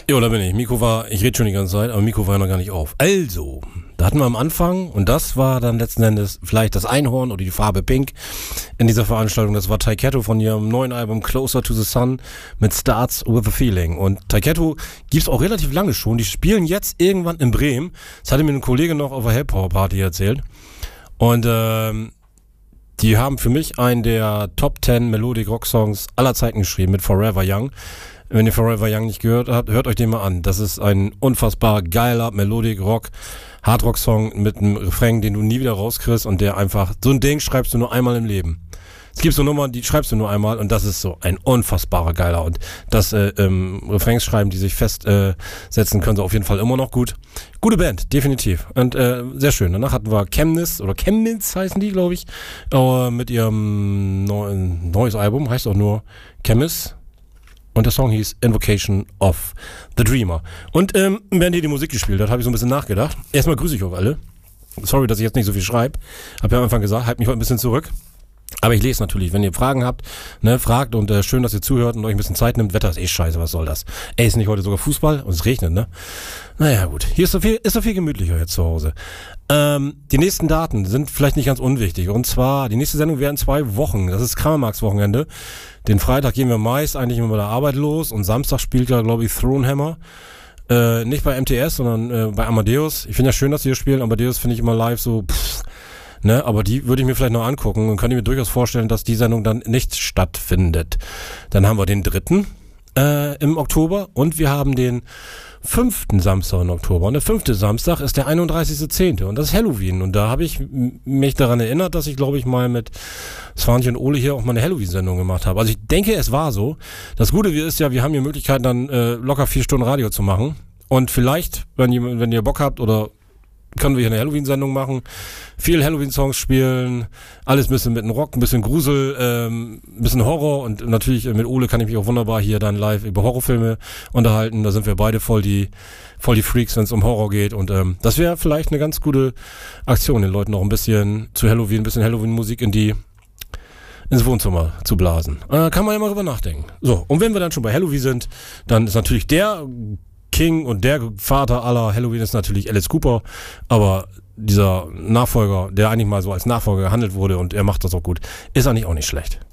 Jo, da bin ich. Ich rede schon die ganze Zeit, aber Mikro war ja noch gar nicht auf. Also, da hatten wir am Anfang, und das war dann letzten Endes vielleicht das Einhorn oder die Farbe Pink in dieser Veranstaltung. Das war Taiketo von ihrem neuen Album Closer to the Sun mit Starts with a Feeling. Und Taiketo gibt's auch relativ lange schon. Die spielen jetzt irgendwann in Bremen. Das hatte mir ein Kollege noch auf der Hellpower Party erzählt. Und die haben für mich einen der Top 10 Melodic Rock Songs aller Zeiten geschrieben mit Forever Young. Wenn ihr Forever Young nicht gehört habt, hört euch den mal an. Das ist ein unfassbar geiler Melodic Rock, Hardrock Song mit einem Refrain, den du nie wieder rauskriegst und der einfach, so ein Ding schreibst du nur einmal im Leben. Es gibt so Nummern, die schreibst du nur einmal und das ist so ein unfassbarer geiler und das Refrains schreiben, die sich festsetzen, können sie auf jeden Fall immer noch gut. Gute Band, definitiv und sehr schön. Danach hatten wir Chemnitz heißen die, glaube ich, mit ihrem neues Album, heißt auch nur Chemnitz. Und der Song hieß Invocation of the Dreamer. Und während ihr die Musik gespielt hat, habe ich so ein bisschen nachgedacht. Erstmal grüße ich euch alle. Sorry, dass ich jetzt nicht so viel schreibe. Hab ja am Anfang gesagt, halt mich heute ein bisschen zurück. Aber ich lese natürlich, wenn ihr Fragen habt, ne, fragt und schön, dass ihr zuhört und euch ein bisschen Zeit nimmt. Wetter ist eh scheiße, was soll das? Ist nicht heute sogar Fußball und es regnet, ne? Naja, gut. Hier ist so viel gemütlicher jetzt zu Hause. Die nächsten Daten sind vielleicht nicht ganz unwichtig. Und zwar, die nächste Sendung wäre in 2 Wochen. Das ist Kramermarks-Wochenende. Den Freitag gehen wir meist eigentlich immer bei der Arbeit los und Samstag spielt ja, glaube ich, Thronehammer. Nicht bei MTS, sondern bei Amadeus. Ich finde ja schön, dass sie hier spielen. Amadeus finde ich immer live so, ne, aber die würde ich mir vielleicht noch angucken und könnte mir durchaus vorstellen, dass die Sendung dann nicht stattfindet. Dann haben wir den 3. Im Oktober und wir haben den 5. Samstag im Oktober. Und der 5. Samstag ist der 31.10. und das ist Halloween. Und da habe ich mich daran erinnert, dass ich, glaube ich, mal mit Svanti und Ole hier auch mal eine Halloween-Sendung gemacht habe. Also ich denke, es war so. Das Gute ist ja, wir haben hier Möglichkeiten, dann locker 4 Stunden Radio zu machen. Und vielleicht, wenn ihr Bock habt oder können wir hier eine Halloween-Sendung machen, viel Halloween-Songs spielen, alles ein bisschen mit einem Rock, ein bisschen Grusel, ein bisschen Horror und natürlich mit Ole kann ich mich auch wunderbar hier dann live über Horrorfilme unterhalten. Da sind wir beide voll die Freaks, wenn es um Horror geht und das wäre vielleicht eine ganz gute Aktion, den Leuten noch ein bisschen zu Halloween, ein bisschen Halloween-Musik ins Wohnzimmer zu blasen. Kann man ja mal drüber nachdenken. So, und wenn wir dann schon bei Halloween sind, dann ist natürlich der King und der Vater aller Halloween ist natürlich Alice Cooper, aber dieser Nachfolger, der eigentlich mal so als Nachfolger gehandelt wurde und er macht das auch gut, ist eigentlich auch nicht schlecht.